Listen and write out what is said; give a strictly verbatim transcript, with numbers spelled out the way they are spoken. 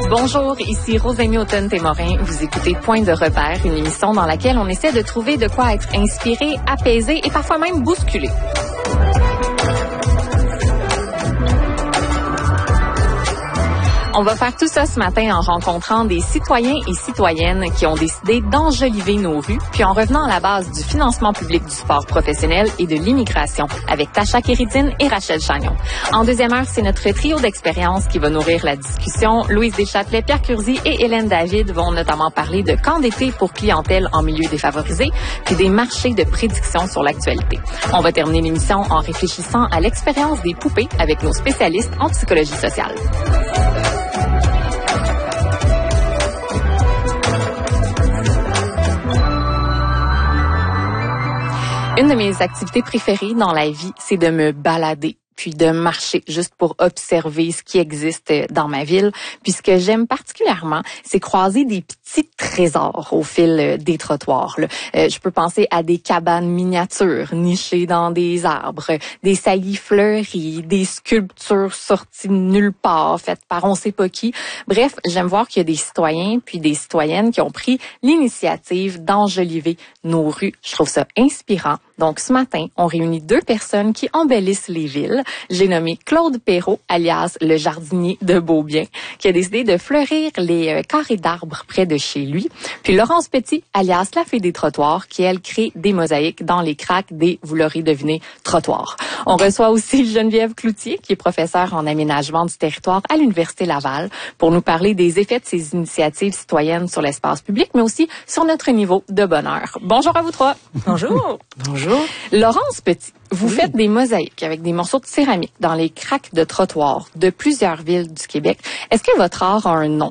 Bonjour, ici Rosémie Automne-Témorin. Vous écoutez Point de repère, une émission dans laquelle on essaie de trouver de quoi être inspiré, apaisé et parfois même bousculé. On va faire tout ça ce matin en rencontrant des citoyens et citoyennes qui ont décidé d'enjoliver nos rues, puis en revenant à la base du financement public du sport professionnel et de l'immigration avec Tasha Kéridine et Rachel Chagnon. En deuxième heure, c'est notre trio d'expériences qui va nourrir la discussion. Louise Deschâtelet, Pierre Curzi et Hélène David vont notamment parler de camps d'été pour clientèle en milieu défavorisé, puis des marchés de prédiction sur l'actualité. On va terminer l'émission en réfléchissant à l'expérience des poupées avec nos spécialistes en psychologie sociale. Une de mes activités préférées dans la vie, c'est de me balader, puis de marcher juste pour observer ce qui existe dans ma ville. Puis ce que j'aime particulièrement, c'est croiser des petits trésors au fil des trottoirs. Là. Euh, je peux penser à des cabanes miniatures nichées dans des arbres, des saillies fleuries, des sculptures sorties de nulle part, faites par on sait pas qui. Bref, j'aime voir qu'il y a des citoyens puis des citoyennes qui ont pris l'initiative d'enjoliver nos rues. Je trouve ça inspirant. Donc, ce matin, on réunit deux personnes qui embellissent les villes. J'ai nommé Claude Perrault, alias le jardinier de Beaubien, qui a décidé de fleurir les euh, carrés d'arbres près de chez lui. Puis Laurence Petit, alias la fée des trottoirs, qui, elle, crée des mosaïques dans les craques des, vous l'aurez deviné, trottoirs. On reçoit aussi Geneviève Cloutier, qui est professeure en aménagement du territoire à l'Université Laval, pour nous parler des effets de ces initiatives citoyennes sur l'espace public, mais aussi sur notre niveau de bonheur. Bonjour à vous trois. Bonjour. Bonjour. Laurence Petit, vous oui. faites des mosaïques avec des morceaux de céramique dans les craques de trottoirs de plusieurs villes du Québec. Est-ce que votre art a un nom?